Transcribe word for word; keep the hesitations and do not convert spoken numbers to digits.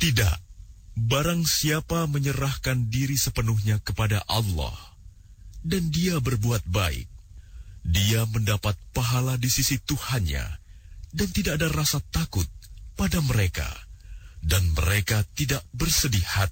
Tidak, barang siapa menyerahkan diri sepenuhnya kepada Allah, dan dia berbuat baik, dia mendapat pahala di sisi Tuhannya, dan tidak ada rasa takut pada mereka, dan mereka tidak bersedih hati.